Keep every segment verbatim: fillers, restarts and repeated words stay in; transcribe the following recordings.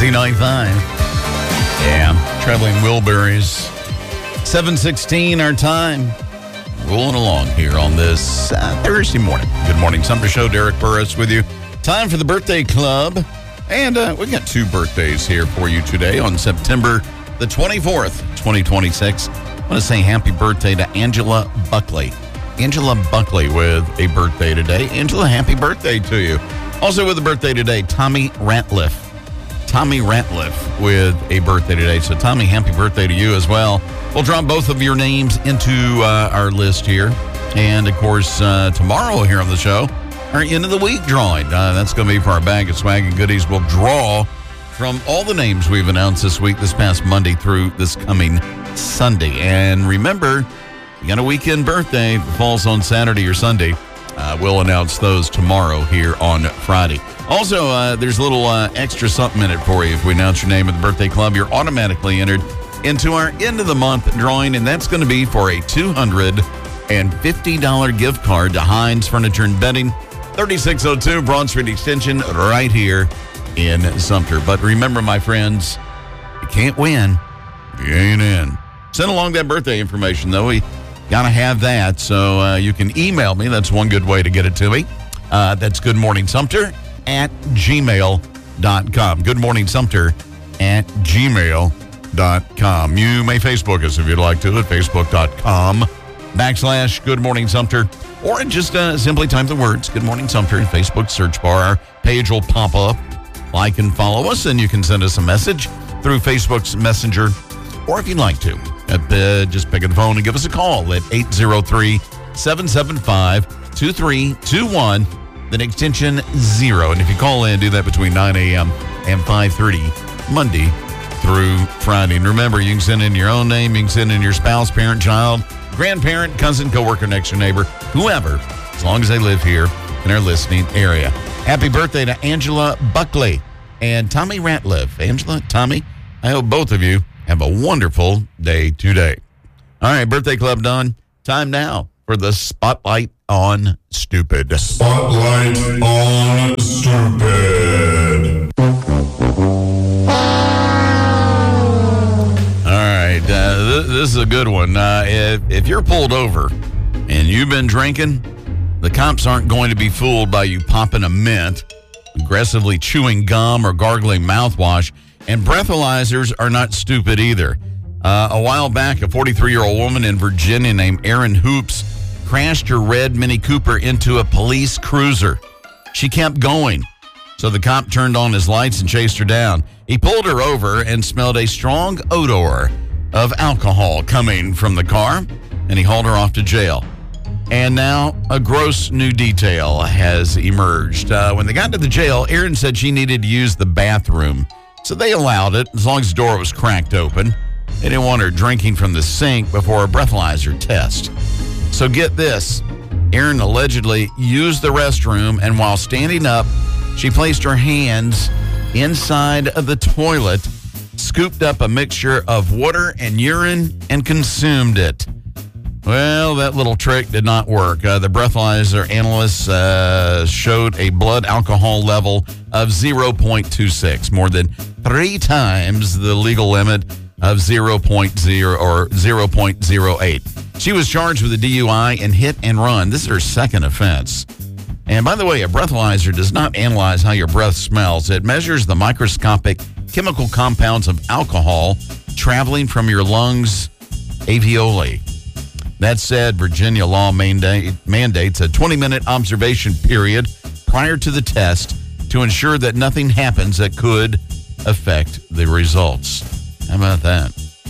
Z ninety-five. Yeah, Traveling Wilburys. seven sixteen our time. Rolling along here on this uh, Thursday morning. Good morning, Summer Show. Derek Burris with you. Time for the birthday club. And uh, we got two birthdays here for you today on September the twenty-fourth, twenty twenty-six. I want to say happy birthday to Angela Buckley. Angela Buckley with a birthday today. Angela, happy birthday to you. Also with a birthday today, Tommy Ratliff. Tommy Ratliff with a birthday today. So, Tommy, happy birthday to you as well. We'll drop both of your names into uh, our list here. And, of course, uh, tomorrow here on the show, our end of the week drawing. Uh, that's going to be for our bag of swag and goodies. We'll draw from all the names we've announced this week, this past Monday through this coming Sunday. And remember, you got a weekend birthday. If it falls on Saturday or Sunday, uh, we'll announce those tomorrow here on Friday. Also, uh, there's a little uh, extra something in it for you. If we announce your name at the birthday club, you're automatically entered into our end of the month drawing, and that's going to be for a two hundred fifty dollars gift card to Hines Furniture and Bedding, thirty-six oh two Broad Street Extension, right here in Sumter. But remember, my friends, you can't win if you ain't in. Send along that birthday information, though. We got to have that, so uh, you can email me. That's one good way to get it to me. Uh, that's Good Morning Sumter at gmail dot com. Good Morning Sumter at gmail dot com. You may Facebook us if you'd like to at facebook.com backslash Good Morning Sumter, or just uh, simply type the words Good Morning Sumter in Facebook search bar. Our page will pop up. Like and follow us, and you can send us a message through Facebook's Messenger, or if you'd like to, uh, just pick up the phone and give us a call at eight zero three, seven seven five, two three two one. Then extension zero. And if you call in, do that between nine a.m. and five thirty, Monday through Friday. And remember, you can send in your own name, you can send in your spouse, parent, child, grandparent, cousin, coworker, next door neighbor, whoever, as long as they live here in our listening area. Happy birthday to Angela Buckley and Tommy Ratliff. Angela, Tommy, I hope both of you have a wonderful day today. All right, birthday club done. Time now for the Spotlight on Stupid. Spotlight on Stupid. All right, uh, th- this is a good one. Uh, if, if you're pulled over and you've been drinking, the cops aren't going to be fooled by you popping a mint, aggressively chewing gum, or gargling mouthwash, and breathalyzers are not stupid either. Uh, a while back, a forty-three-year-old woman in Virginia named Erin Hoops crashed her red Mini Cooper into a police cruiser. She kept going, so the cop turned on his lights and chased her down. He pulled her over and smelled a strong odor of alcohol coming from the car, and he hauled her off to jail. And now a gross new detail has emerged. Uh, when they got to the jail, Erin said she needed to use the bathroom, so they allowed it as long as the door was cracked open. They didn't want her drinking from the sink before a breathalyzer test. So get this, Erin allegedly used the restroom, and while standing up, she placed her hands inside of the toilet, scooped up a mixture of water and urine, and consumed it. Well, that little trick did not work. Uh, the breathalyzer analysts uh, showed a blood alcohol level of zero point two six, more than three times the legal limit of zero point zero or zero point zero eight. She was charged with a D U I and hit and run. This is her second offense. And by the way, a breathalyzer does not analyze how your breath smells. It measures the microscopic chemical compounds of alcohol traveling from your lungs' alveoli. That said, Virginia law mandate, mandates a twenty-minute observation period prior to the test to ensure that nothing happens that could affect the results. How about that?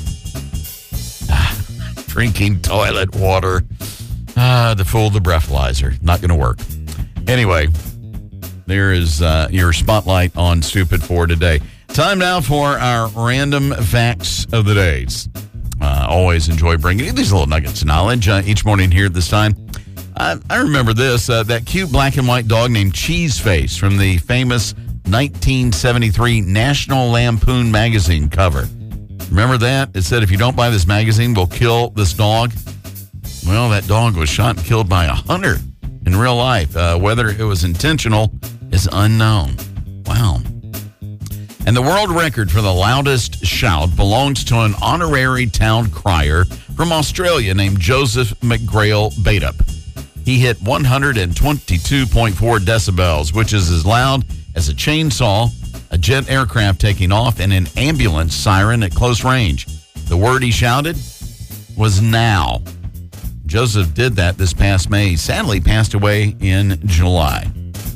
Ah, drinking toilet water ah, to fool the breathalyzer. Not going to work. Anyway, there is uh, your Spotlight on Stupid for today. Time now for our random facts of the days. Uh, always enjoy bringing you these little nuggets of knowledge uh, each morning here at this time. I, I remember this, uh, that cute black and white dog named Cheese Face from the famous nineteen seventy-three National Lampoon magazine cover. Remember that? It said, if you don't buy this magazine, we'll kill this dog. Well, that dog was shot and killed by a hunter in real life. Uh, whether it was intentional is unknown. Wow. And the world record for the loudest shout belongs to an honorary town crier from Australia named Joseph McGrail Baitup. He hit one hundred twenty-two point four decibels, which is as loud as a chainsaw, a jet aircraft taking off, and an ambulance siren at close range. The word he shouted was now. Joseph did that this past May. He sadly passed away in July.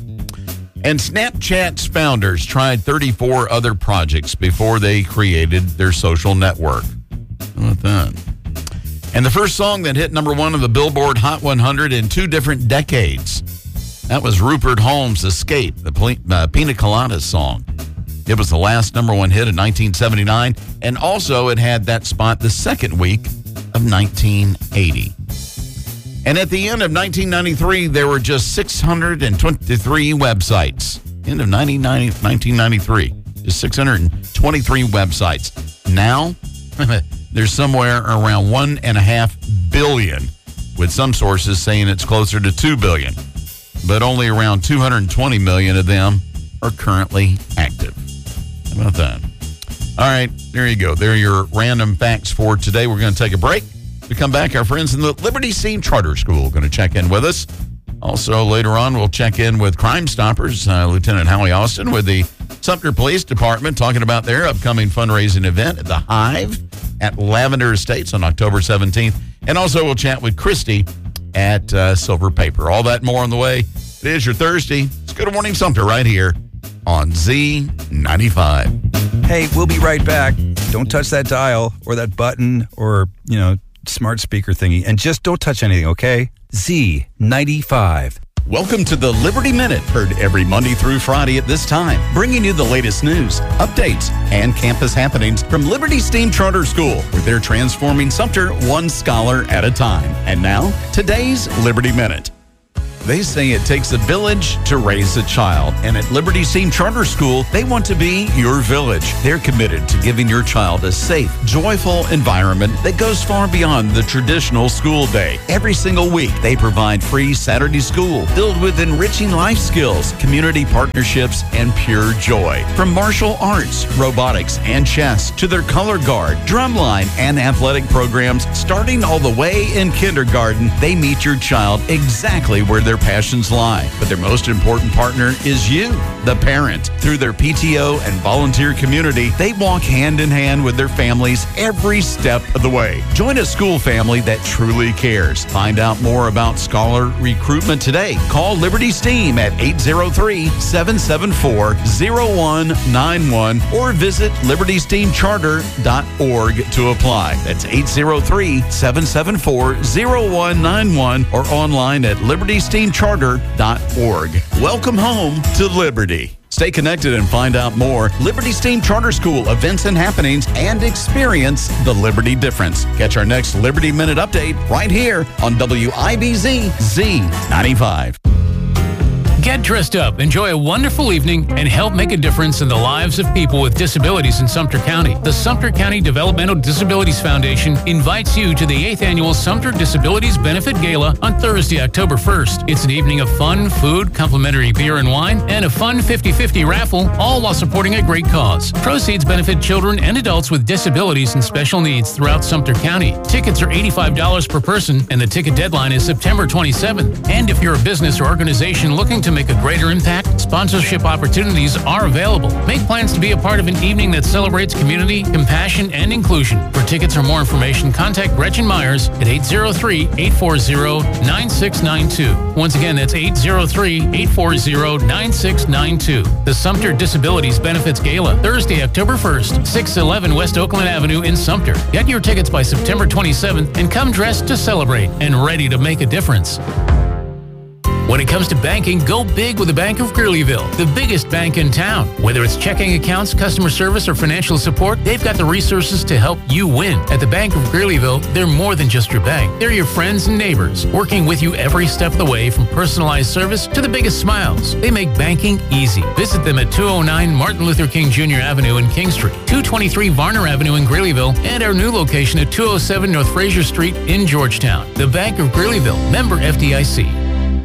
And Snapchat's founders tried thirty-four other projects before they created their social network. How about that? And the first song that hit number one on the Billboard Hot one hundred in two different decades. That was Rupert Holmes' Escape, the uh, Pina Colada song. It was the last number one hit in nineteen seventy-nine, and also it had that spot the second week of nineteen eighty. And at the end of nineteen ninety-three, there were just six hundred twenty-three websites. End of nineteen ninety-three, just six hundred twenty-three websites. Now, there's somewhere around one and a half billion, with some sources saying it's closer to two billion. But only around two hundred twenty million of them are currently active. How about that? All right, there you go. There are your random facts for today. We're going to take a break. We come back, our friends in the Liberty Steam Charter School are going to check in with us. Also, later on, we'll check in with Crime Stoppers, uh, Lieutenant Howie Austin with the Sumter Police Department, talking about their upcoming fundraising event at the Hive at Lavender Estates on October seventeenth. And also, we'll chat with Christy at uh, Silver Paper. All that and more on the way. It is your Thursday. It's Good Morning Sumter right here on Z ninety-five. Hey, we'll be right back. Don't touch that dial or that button or, you know, smart speaker thingy. And just don't touch anything, okay? Z ninety-five. Welcome to the Liberty Minute, heard every Monday through Friday at this time, bringing you the latest news, updates, and campus happenings from Liberty Steam Charter School, where they're transforming Sumter one scholar at a time. And now, today's Liberty Minute. They say it takes a village to raise a child, and at Liberty Steam Charter School, they want to be your village. They're committed to giving your child a safe, joyful environment that goes far beyond the traditional school day. Every single week, they provide free Saturday school filled with enriching life skills, community partnerships, and pure joy. From martial arts, robotics, and chess to their color guard, drumline, and athletic programs, starting all the way in kindergarten, they meet your child exactly where their passions lie. But their most important partner is you, the parent. Through their P T O and volunteer community, they walk hand in hand with their families every step of the way. Join a school family that truly cares. Find out more about scholar recruitment today. Call Liberty Steam at eight zero three, seven seven four, zero one nine one or visit liberty steam charter dot org to apply. That's eight zero three, seven seven four, zero one nine one or online at liberty steam charter dot org. Welcome home to Liberty. Stay connected and find out more. Liberty Steam Charter School events and happenings, and experience the Liberty difference. Catch our next Liberty Minute update right here on W I B Z Z ninety-five. Get dressed up, enjoy a wonderful evening, and help make a difference in the lives of people with disabilities in Sumter County. The Sumter County Developmental Disabilities Foundation invites you to the eighth Annual Sumter Disabilities Benefit Gala on Thursday, October first. It's an evening of fun, food, complimentary beer and wine, and a fun fifty-fifty raffle, all while supporting a great cause. Proceeds benefit children and adults with disabilities and special needs throughout Sumter County. Tickets are eighty-five dollars per person, and the ticket deadline is September twenty-seventh. And if you're a business or organization looking to make a greater impact, sponsorship opportunities are available. Make plans to be a part of an evening that celebrates community, compassion, and inclusion. For tickets or more information, contact Gretchen Myers at eight zero three, eight four zero, nine six nine two. Once again, that's eight zero three, eight four zero, nine six nine two. The Sumter Disabilities Benefits Gala, Thursday, October first, six eleven West Oakland Avenue in Sumter. Get your tickets by September twenty-seventh and come dressed to celebrate and ready to make a difference. When it comes to banking, go big with the Bank of Greeleyville, the biggest bank in town. Whether it's checking accounts, customer service, or financial support, they've got the resources to help you win. At the Bank of Greeleyville, they're more than just your bank. They're your friends and neighbors, working with you every step of the way, from personalized service to the biggest smiles. They make banking easy. Visit them at two oh nine Martin Luther King Junior Avenue in King Street, two twenty-three Varner Avenue in Greeleyville, and our new location at two oh seven North Fraser Street in Georgetown. The Bank of Greeleyville, member F D I C.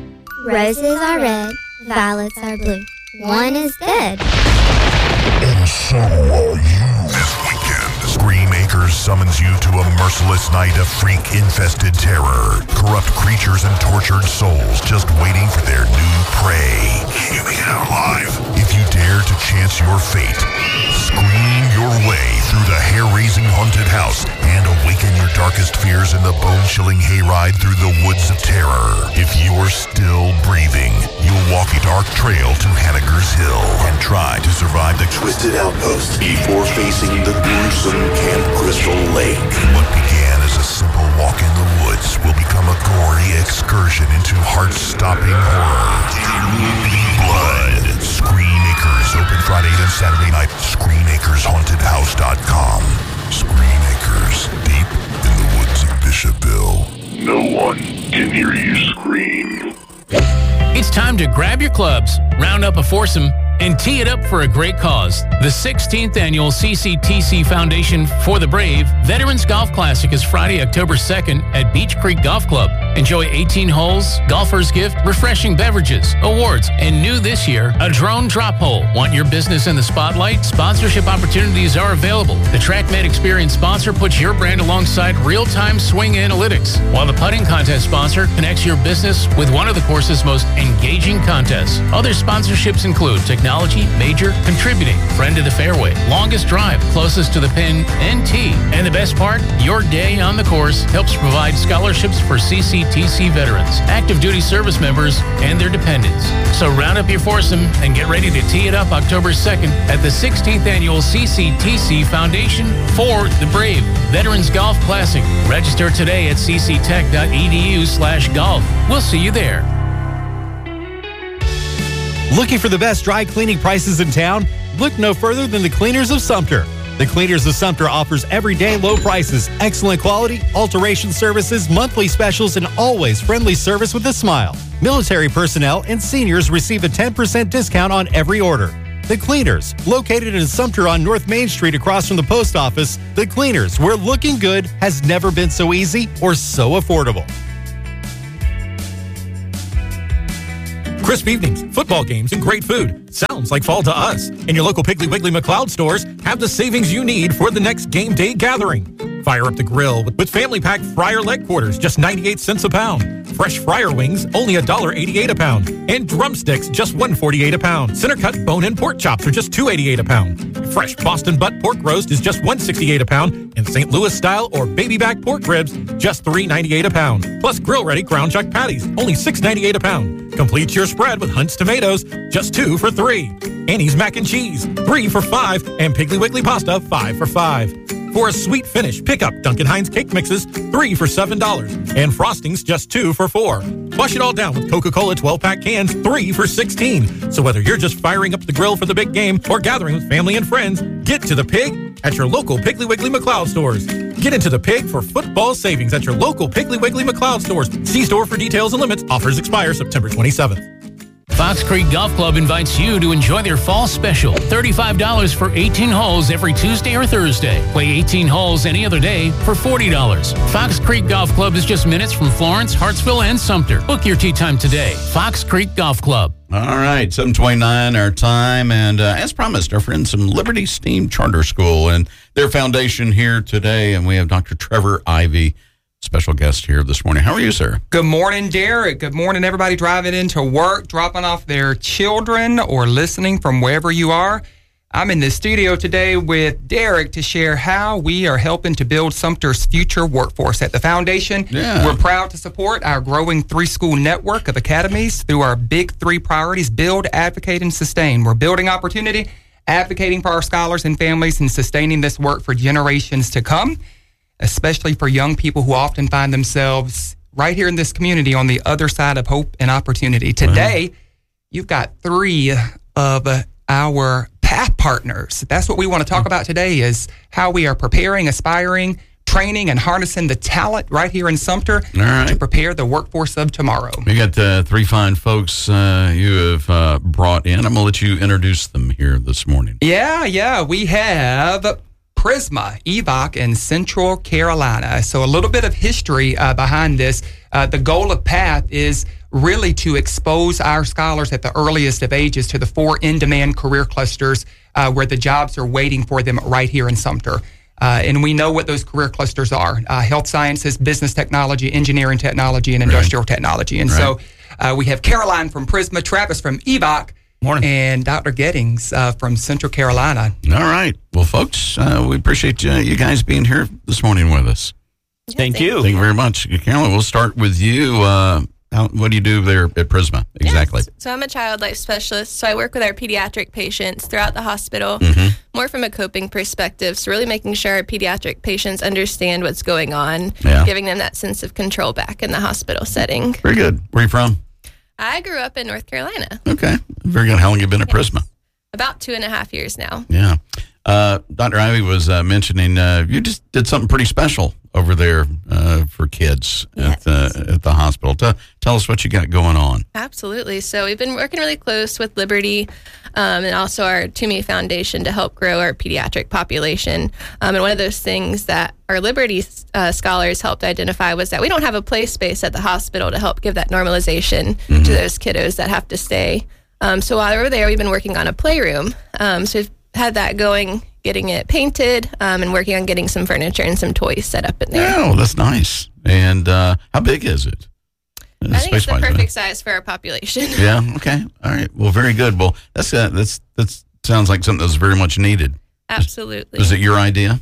Roses are red, violets are blue. One is dead. In so are you. This weekend, Scream Acres summons you to a merciless night of freak-infested terror. Corrupt creatures and tortured souls just waiting for their new prey. Hear me out live. If you dare to chance your fate, scream your way through the hair-raising haunted house and awaken your darkest fears in the bone-chilling hayride through the woods of terror. If you're still breathing, you'll walk a dark trail to Hanniger's Hill and try to survive the twisted outpost before facing the gruesome Camp Crystal Lake. What began as a simple walk in the woods will become a gory excursion into heart-stopping horror. Blood. Scream Acres, open Friday and Saturday night. scream acres haunted house dot com. Scream Acres, deep in the woods of Bishopville. No one can hear you scream. It's time to grab your clubs, round up a foursome, and tee it up for a great cause. The sixteenth Annual C C T C Foundation for the Brave Veterans Golf Classic is Friday, October second at Beach Creek Golf Club. Enjoy eighteen holes, golfer's gift, refreshing beverages, awards, and new this year, a drone drop hole. Want your business in the spotlight? Sponsorship opportunities are available. The TrackMed Experience sponsor puts your brand alongside real-time swing analytics, while the putting contest sponsor connects your business with one of the course's most engaging contests. Other sponsorships include technology, major, contributing, friend of the fairway, longest drive, closest to the pin, and tee. And the best part, your day on the course helps provide scholarships for C C T C veterans, active duty service members, and their dependents. So round up your foursome and get ready to tee it up October second at the sixteenth Annual C C T C Foundation for the Brave Veterans Golf Classic. Register today at cctech.edu slash golf. We'll see you there. Looking for the best dry cleaning prices in town? Look no further than the Cleaners of Sumter. The Cleaners of Sumter offers everyday low prices, excellent quality, alteration services, monthly specials, and always friendly service with a smile. Military personnel and seniors receive a ten percent discount on every order. The Cleaners, located in Sumter on North Main Street across from the post office. The Cleaners, where looking good has never been so easy or so affordable. Crisp evenings, football games, and great food. Sounds like fall to us. And your local Piggly Wiggly McLeod stores have the savings you need for the next game day gathering. Fire up the grill with family pack fryer leg quarters, just ninety-eight cents a pound. Fresh fryer wings, only one dollar eighty-eight a pound. And drumsticks, just one dollar forty-eight a pound. Center cut bone-in pork chops are just two dollars eighty-eight a pound. Fresh Boston butt pork roast is just one dollar sixty-eight a pound. And Saint Louis style or baby back pork ribs, just three dollars ninety-eight a pound. Plus grill ready ground chuck patties, only six dollars ninety-eight a pound. Complete your spread with Hunt's tomatoes, just two for three. Annie's mac and cheese, three for five. And Piggly Wiggly pasta, five for five. For a sweet finish, pick up Duncan Hines cake mixes, three for seven dollars. And frostings, just two for four. Wash it all down with Coca-Cola twelve-pack cans, three for sixteen. So whether you're just firing up the grill for the big game or gathering with family and friends, get to the Pig at your local Piggly Wiggly McLeod stores. Get into the Pig for football savings at your local Piggly Wiggly McLeod stores. See store for details and limits. Offers expire September twenty-seventh. Fox Creek Golf Club invites you to enjoy their fall special. thirty-five dollars for eighteen holes every Tuesday or Thursday. Play eighteen holes any other day for forty dollars. Fox Creek Golf Club is just minutes from Florence, Hartsville, and Sumter. Book your tee time today. Fox Creek Golf Club. All right, seven twenty-nine our time. And uh, as promised, our friends from Liberty Steam Charter School and their foundation here today. And we have Doctor Trevor Ivy, special guest here this morning. How are you, sir? Good morning, Derek. Good morning, everybody driving into work, dropping off their children, or listening from wherever you are. I'm in the studio today with Derek to share how we are helping to build Sumter's future workforce. At the foundation, yeah. We're proud to support our growing three-school network of academies through our big three priorities: build, advocate, and sustain. We're building opportunity, advocating for our scholars and families, and sustaining this work for generations to come, especially for young people who often find themselves right here in this community on the other side of hope and opportunity. Today, wow. You've got three of our path partners. That's what we want to talk about today, is how we are preparing, aspiring, training, and harnessing the talent right here in Sumter right. to prepare the workforce of tomorrow. We got uh, three fine folks uh, you have uh, brought in. I'm going to let you introduce them here this morning. Yeah, yeah. We have Prisma, E V O C in Central Carolina. So a little bit of history uh, behind this. Uh, the goal of PATH is really to expose our scholars at the earliest of ages to the four in-demand career clusters uh, where the jobs are waiting for them right here in Sumter. Uh, and we know what those career clusters are: uh, health sciences, business technology, engineering technology, and industrial right. technology. And right. so uh, we have Caroline from Prisma, Travis from E V O C, Morning. and Doctor Gettings uh, from Central Carolina. All right. Well, folks, uh, we appreciate uh, you guys being here this morning with us. Yeah, Thank you. Thank you very much. Carolyn, we'll start with you. Uh, how, what do you do there at Prisma exactly? Yes. So I'm a child life specialist. So I work with our pediatric patients throughout the hospital, Mm-hmm. more from a coping perspective. So really making sure our pediatric patients understand what's going on, Yeah. giving them that sense of control back in the hospital setting. Very good. Where are you from? I grew up in North Carolina, Okay. Very good. How long have you been at Prisma? about two and a half years now. Yeah. Uh, Doctor Ivy was uh, mentioning uh, you just did something pretty special over there uh, for kids Yes. at, the, at the hospital. Tell, tell us what you got going on. Absolutely. So we've been working really close with Liberty um, and also our Toomey Foundation to help grow our pediatric population. Um, and one of those things that our Liberty uh, scholars helped identify was that we don't have a play space at the hospital to help give that normalization Mm-hmm. to those kiddos that have to stay. Um, so while we were there, we've been working on a playroom. Um, so we've had that going, getting it painted, um, and working on getting some furniture and some toys set up in there. Oh, that's nice. And uh, how big is it? Uh, I think it's the space-wise, perfect right? size for our population. Yeah. Okay. All right. Well, very good. Well, that's uh, that's that's sounds like something that's very much needed. Absolutely. Was it your idea?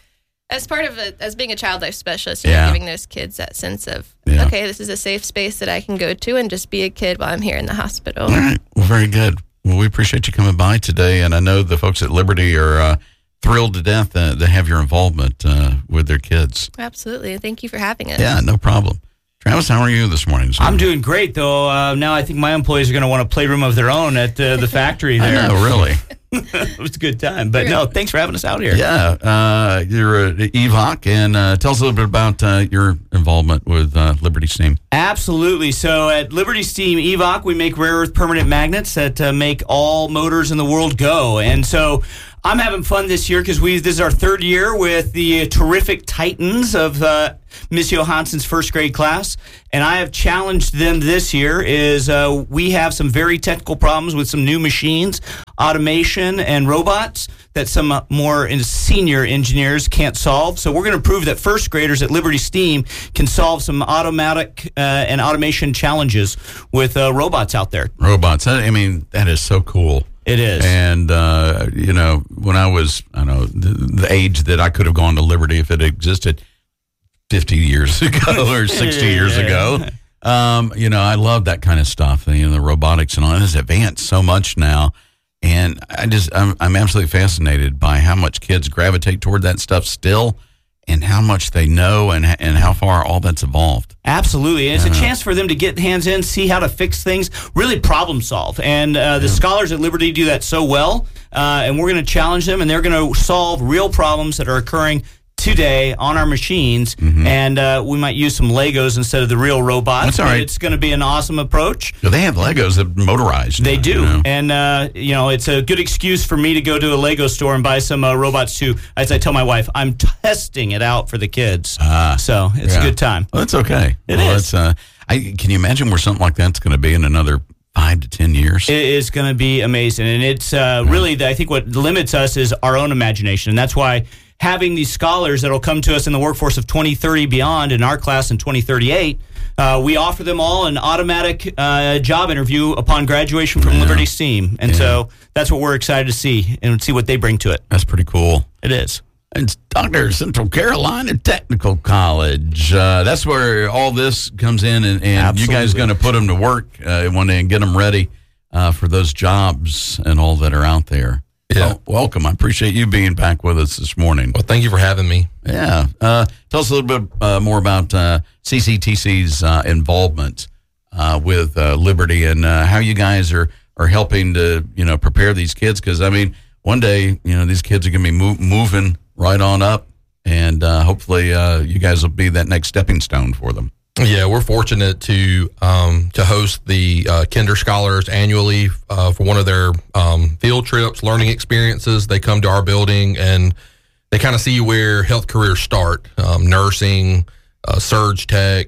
As part of a, as being a child life specialist, you Yeah. know, giving those kids that sense of, Yeah. okay, this is a safe space that I can go to and just be a kid while I'm here in the hospital. All right. Well, very good. Well, we appreciate you coming by today, and I know the folks at Liberty are uh, thrilled to death uh, to have your involvement uh, with their kids. Absolutely. Thank you for having us. Yeah, no problem. Travis, how are you this morning? sir? I'm doing great, though. Uh, now I think my employees are going to want a playroom of their own at uh, the factory I there. know, really. It was a good time. But no, thanks for having us out here. Yeah, uh, you're at E V O C, and uh, tell us a little bit about uh, your involvement with uh, Liberty Steam. Absolutely. So at Liberty Steam E V O C, we make rare earth permanent magnets that uh, make all motors in the world go. And so I'm having fun this year because we this is our third year with the terrific Titans of uh, Miss Johansson's first grade class. And I have challenged them this year is uh, we have some very technical problems with some new machines, automation, and robots that some uh, more senior engineers can't solve. So we're going to prove that first graders at Liberty Steam can solve some automatic uh, and automation challenges with uh, robots out there. Robots. I mean, that is so cool. It is. And, uh, you know, when I was, I don't know, the, the age that I could have gone to Liberty if it existed fifty years ago or sixty years ago, um, you know, I love that kind of stuff. You know, the robotics and all that has advanced so much now. And I just, I'm, I'm absolutely fascinated by how much kids gravitate toward that stuff still and how much they know and and how far all that's evolved. Absolutely. And it's a chance for them to get hands in, see how to fix things, really problem solve. And uh, the yeah. scholars at Liberty do that so well. Uh, and we're going to challenge them, and they're going to solve real problems that are occurring today on our machines. Mm-hmm. And uh, we might use some Legos instead of the real robots. That's all right. It's going to be an awesome approach. Yeah, they have Legos that are motorized. They now, do. You know? And, uh, you know, it's a good excuse for me to go to a Lego store and buy some uh, robots, too. As I tell my wife, I'm testing it out for the kids. Ah, so it's yeah. a good time. Well, that's okay. It well, is. That's, uh, I, can you imagine where something like that's going to be in another five to ten years? It is going to be amazing. And it's uh, yeah. really, I think what limits us is our own imagination. And that's why having these scholars that will come to us in the workforce of twenty thirty beyond in our class in twenty thirty-eight, uh, we offer them all an automatic uh, job interview upon graduation from yeah. Liberty Steam. And yeah. so that's what we're excited to see and see what they bring to it. That's pretty cool. It is. It's Doctor Central Carolina Technical College. Uh, that's where all this comes in, and, and you guys going to put them to work uh, one day and get them ready uh, for those jobs and all that are out there. Yeah. Well, welcome. I appreciate you being back with us this morning. Well, thank you for having me. Yeah. Uh, tell us a little bit uh, more about uh, C C T C's uh, involvement uh, with uh, Liberty and uh, how you guys are, are helping to, you know, prepare these kids. Because, I mean, one day, you know, these kids are going to be move, moving right on up, and uh, hopefully uh, you guys will be that next stepping stone for them. Yeah, we're fortunate to um, to host the uh, Kinder Scholars annually uh, for one of their um, field trips, learning experiences. They come to our building and they kind of see where health careers start: um, nursing, uh, surge tech,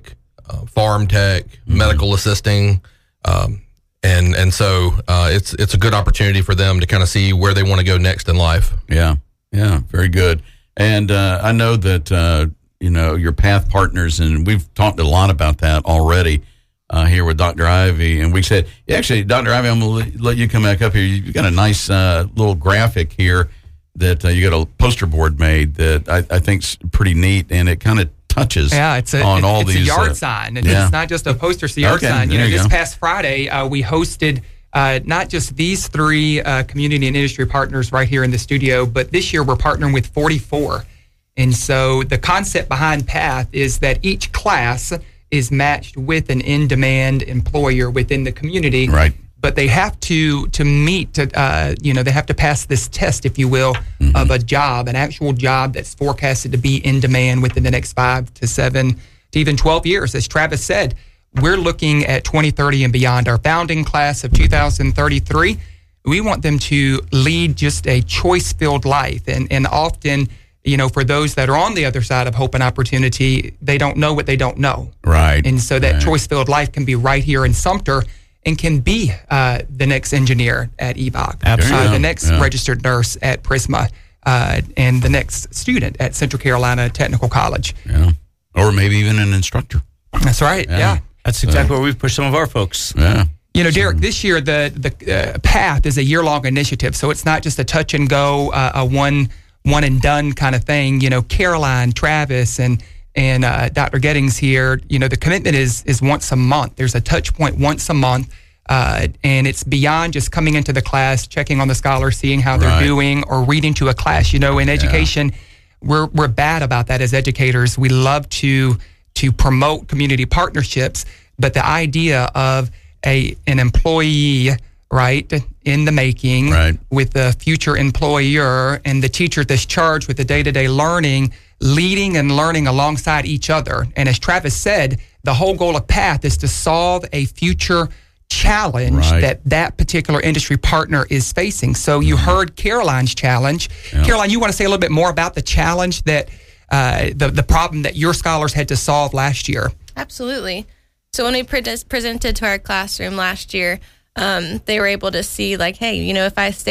uh, farm tech, mm-hmm. medical assisting. Um, and and so uh, it's it's a good opportunity for them to kind of see where they want to go next in life. Yeah, yeah, very good. And uh, I know that, uh, you know, your path partners, and we've talked a lot about that already uh, here with Doctor Ivy. And we said, actually, Doctor Ivy, I'm going to let you come back up here. You've got a nice uh, little graphic here that uh, you got a poster board made that I, I think's pretty neat, and it kind of touches yeah, it's a, on it's, all it's these. a yard uh, sign. It's, yeah. it's not just a poster, it's a yard okay, sign. You know, you this go. past Friday, uh, we hosted uh, not just these three uh, community and industry partners right here in the studio, but this year we're partnering with forty-four. And so the concept behind PATH is that each class is matched with an in-demand employer within the community. Right. But they have to to meet, uh, you know, they have to pass this test, if you will, mm-hmm. of a job, an actual job that's forecasted to be in demand within the next five to seven to even twelve years. As Travis said, we're looking at twenty thirty and beyond. Our founding class of two thousand thirty-three, we want them to lead just a choice-filled life. And, and often, you know, for those that are on the other side of hope and opportunity, they don't know what they don't know. Right. And so that right. choice-filled life can be right here in Sumter, and can be uh, the next engineer at E V O C, Absolutely. uh, the next Yeah. registered nurse at Prisma, uh, and the next student at Central Carolina Technical College. Yeah. Or maybe even an instructor. That's right. Yeah. Yeah. That's exactly where we've pushed some of our folks. Yeah. You know, Derek, this year the the uh, PATH is a year-long initiative, so it's not just a touch and go, uh, a one one and done kind of thing. You know, Caroline, Travis, and and uh, Doctor Gettings here, you know, the commitment is is once a month. There's a touch point once a month, uh, and it's beyond just coming into the class, checking on the scholars, seeing how they're Right. doing, or reading to a class. You know, in education, we're we're bad about that as educators. We love to to promote community partnerships, but the idea of a an employee, right, in the making, Right. with the future employer and the teacher that's charged with the day-to-day learning, leading and learning alongside each other. And as Travis said, the whole goal of PATH is to solve a future challenge Right. that that particular industry partner is facing. So you heard Caroline's challenge. Yeah. Caroline, you want to say a little bit more about the challenge that uh, the, the problem that your scholars had to solve last year? Absolutely. So when we pre- presented to our classroom last year, um, they were able to see like, hey, you know, if I stay